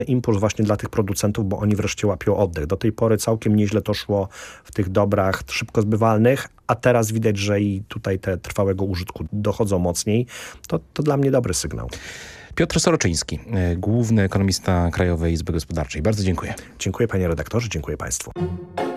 impuls właśnie dla tych producentów, bo oni wreszcie łapią oddech. Do tej pory całkiem nieźle to szło w tych dobrach szybko zbywalnych, a teraz widać, że i tutaj te trwałego użytku dochodzą mocniej. To dla mnie dobry sygnał. Piotr Soroczyński, główny ekonomista Krajowej Izby Gospodarczej. Bardzo dziękuję. Dziękuję panie redaktorze, dziękuję państwu.